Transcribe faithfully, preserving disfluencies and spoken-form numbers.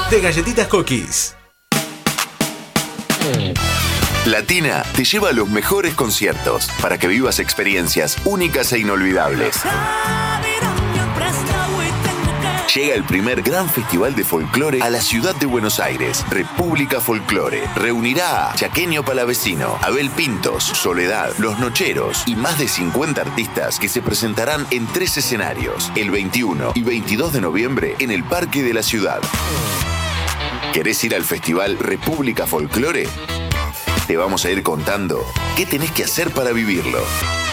de Galletitas Cookies. Latina te lleva a los mejores conciertos para que vivas experiencias únicas e inolvidables. Llega el primer gran festival de folclore a la ciudad de Buenos Aires. República Folclore. Reunirá a Chaqueño Palavecino, Abel Pintos, Soledad, Los Nocheros y más de cincuenta artistas que se presentarán en tres escenarios, el veintiuno y veintidós de noviembre en el Parque de la Ciudad. ¿Querés ir al festival República Folclore? Te vamos a ir contando qué tenés que hacer para vivirlo.